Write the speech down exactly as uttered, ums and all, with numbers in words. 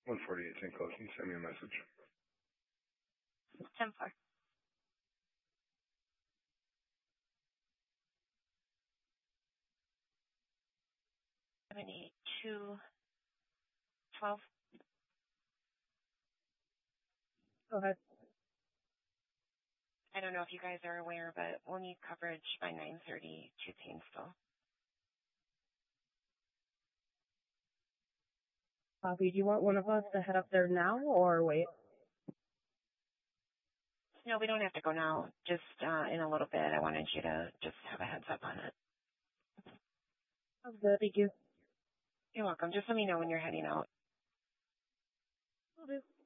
one forty-eight ten close. Can you send me a message? ten four. seventy-two twelve. Go ahead. I don't know if you guys are aware, but we'll need coverage by nine thirty to Painesville. Copy. Do you want one of us to head up there now or wait? No, we don't have to go now. Just uh, in a little bit. I wanted you to just have a heads up on it. Sounds good. Thank you. You're welcome. Just let me know when you're heading out. Will do.